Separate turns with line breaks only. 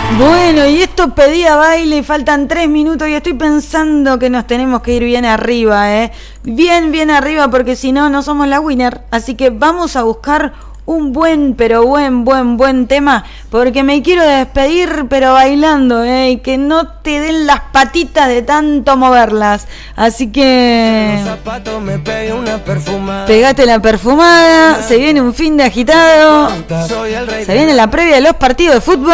Bueno, y esto pedía baile y faltan 3 minutos y estoy pensando que nos tenemos que ir bien arriba, bien arriba, porque si no, no somos la winner. Así que vamos a buscar un buen tema, porque me quiero despedir, pero bailando, y que no te den las patitas de tanto moverlas. Así que pegate la perfumada, se viene un fin de agitado, se viene la previa de los partidos de fútbol.